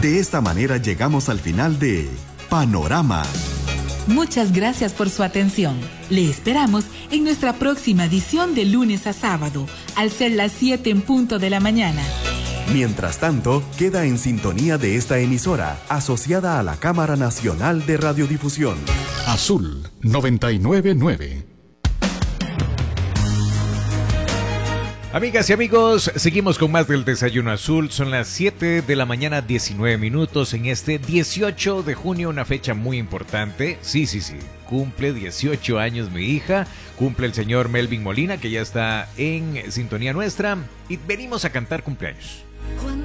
De esta manera llegamos al final de Panorama. Muchas gracias por su atención. Le esperamos en nuestra próxima edición de lunes a sábado, al ser las 7 en punto de la mañana. Mientras tanto, queda en sintonía de esta emisora, asociada a la Cámara Nacional de Radiodifusión. Azul 999. Amigas y amigos, seguimos con más del Desayuno Azul. Son las 7 de la mañana, 19 minutos en este 18 de junio, una fecha muy importante. Sí. Cumple 18 años mi hija, cumple el señor Melvin Molina, que ya está en sintonía nuestra, y venimos a cantar cumpleaños.